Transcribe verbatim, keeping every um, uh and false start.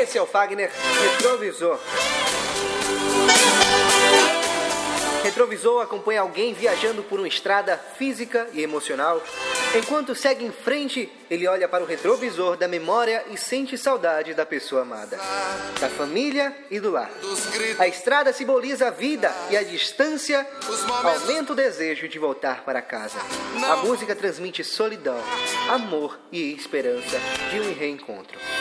Esse é o Fagner Retrovisor. Retrovisor acompanha alguém viajando por uma estrada física e emocional. Enquanto segue em frente, ele olha para o retrovisor da memória e sente saudade da pessoa amada, da família e do lar. A estrada simboliza a vida e a distância aumenta o desejo de voltar para casa. A música transmite solidão, amor e esperança de um reencontro.